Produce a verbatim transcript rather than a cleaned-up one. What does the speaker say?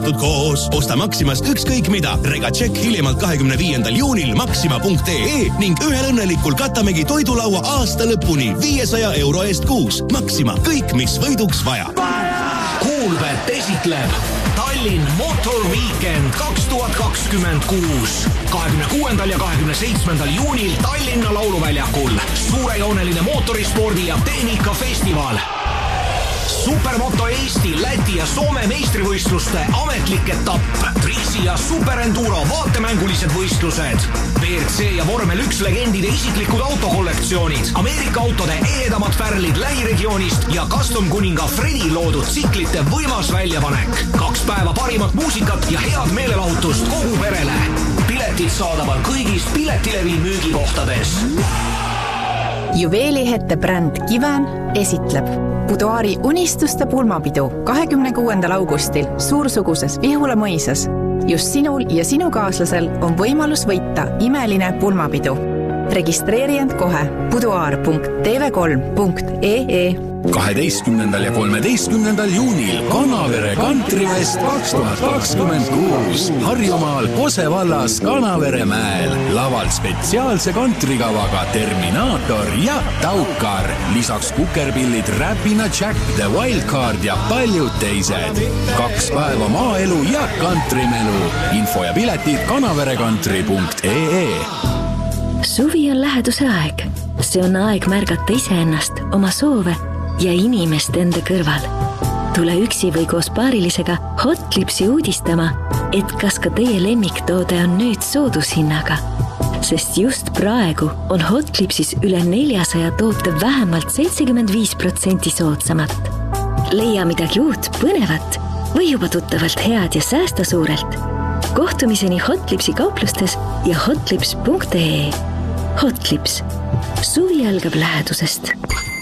avatud koos. Osta Maximast ükskõik mida. Regatšekk hiljemalt kahekümne viiendal juunil maxima punkt ee ning ühel õnnelikul katamegi toidulaua aasta lõpuni viiesaja euro eest kuus. Maxima, kõik mis võiduks vaja. Kuulbet esitleb Tallinn Motor Weekend kaks tuhat kakskümmend kuus. kahekümne kuuendal ja kahekümne seitsmendal juunil Tallinna lauluväljakul. Suurejooneline mootorispordi ja tehnikafestival. Supermoto Eesti, Läti ja Soome meistrivõistluste ametlik etapp. Trixi ja Superenduro vaatemängulised võistlused. B R C ja Vormel üks legendide isiklikud autokollektsioonid. Ameerika autode ehedamad färlid lähiregioonist ja custom kuninga Fredi loodud tsiklite võimas väljapanek. Kaks päeva parimat muusikat ja head meelelahutust kogu perele. Piletid saadaval kõigist Piletilevi müügikohtades. Juveelihette bränd Kiven esitleb Buduaari unistuste pulmapidu kahekümne kuuendal augustil suursuguses Vihula mõisas. Just sinul ja sinu kaaslasel on võimalus võita imeline pulmapidu. Registreeri end kohe buduaar punkt t v kolm punkt ee. kaheteistkümnendal ja kolmeteistkümnendal juunil Kanavere Kantrifest kaks tuhat kakskümmend kuus Harjumaal Kose vallas Kanaveremäel. Laval spetsiaalse kantrikavaga Terminaator ja Taukar. Lisaks kukerpillid Räpina Jack, The Wildcard ja paljud teised. Kaks päeva maaelu ja kantrimelu. Info ja piletid kanaverekantri punkt ee. Suvi on läheduse aeg. See on aeg märgata iseennast, oma soove ja inimest enda kõrval. Tule üksi või koos paarilisega Hotlipsi uudistama, et kas ka teie lemmiktoode on nüüd soodushinnaga. Sest just praegu on Hotlipsis üle neljasaja toote vähemalt seitsekümmend viis protsenti soodsamat. Leia midagi uut, põnevat või juba tuttavalt head ja säästa suurelt. Kohtumiseni Hotlipsi kauplustes ja hotlips punkt ee. Hotlips. Suvi algab lähedusest.